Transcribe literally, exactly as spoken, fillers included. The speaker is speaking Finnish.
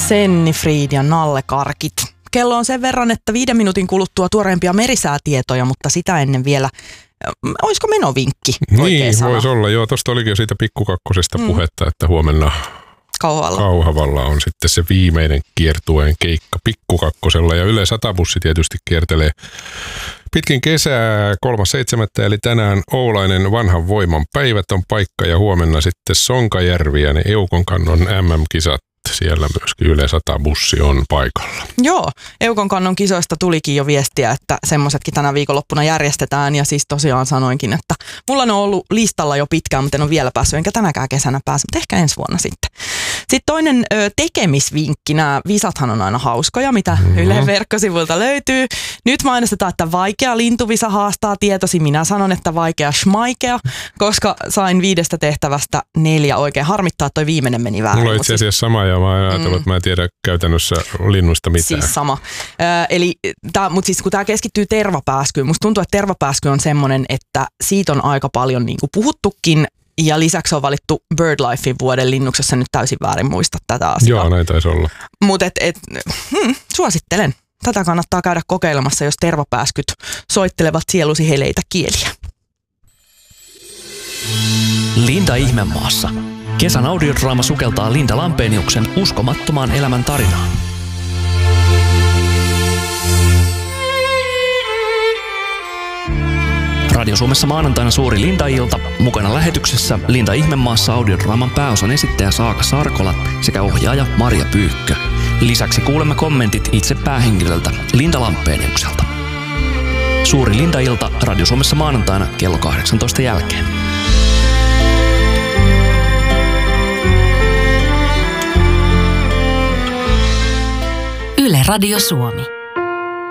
Sennifrid ja nallekarkit. Kello on sen verran, että viiden minuutin kuluttua tuoreempia merisäätietoja, mutta sitä ennen vielä, olisiko menovinkki? Niin, voisi olla. Joo, tuosta olikin jo siitä pikkukakkosesta mm. puhetta, että huomenna Kauhavalla. Kauhavalla on sitten se viimeinen kiertueen keikka pikkukakkosella. Ja Yle Sata-bussi tietysti kiertelee pitkin kesää kolmas seitsemättä eli tänään Oulainen vanhan voiman päivät on paikka ja huomenna sitten Sonkajärvi ja ne Eukonkannon M M-kisat. Siellä myöskin Yle Sata-bussi on paikalla. Joo, Eukonkannon kisoista tulikin jo viestiä, että semmoisetkin tänä viikonloppuna järjestetään. Ja siis tosiaan sanoinkin, että mulla on ollut listalla jo pitkään, mutta en ole vielä päässyt, enkä tänäkään kesänä pääse, mutta ehkä ensi vuonna sitten. Sitten toinen ö, tekemisvinkki, nämä visathan on aina hauskoja, mitä mm-hmm. Ylen verkkosivuilta löytyy. Nyt mainostetaan, että vaikea lintuvisa haastaa tietosi. Minä sanon, että vaikea schmaikea, koska sain viidestä tehtävästä neljä oikein. Harmittaa, toi viimeinen meni väärin. Mulla on itse asiassa sama ja mä oon ajatellut, mm. että mä en tiedä käytännössä linnuista mitään. Siis sama. Ö, eli tää, mutta siis kun tämä keskittyy tervapääskyyn, musta tuntuu, että tervapääsky on semmoinen, että siitä on aika paljon niin kuin puhuttukin. Ja lisäksi on valittu BirdLifein vuoden linnuksi, jos sä nyt täysin väärin muista tätä asiaa. Joo, näin taisi olla. Mutta et, et, hmm, suosittelen. Tätä kannattaa käydä kokeilemassa, jos tervapääskyt soittelevat sielusi heleitä kieliä. Linda Ihmemaassa. Kesän audiodraama sukeltaa Linda Lampeniuksen uskomattomaan elämän tarinaan. Radio Suomessa maanantaina suuri Linda-ilta. Mukana lähetyksessä Linda Ihmemaassa audiodraaman pääosan esittäjä Saaka Sarkola sekä ohjaaja Marja Pyykkö. Lisäksi kuulemme kommentit itse päähenkilöltä Linda Lampeniukselta. Suuri Linda-ilta Radio Suomessa maanantaina kello kahdeksantoista jälkeen. Yle Radio Suomi.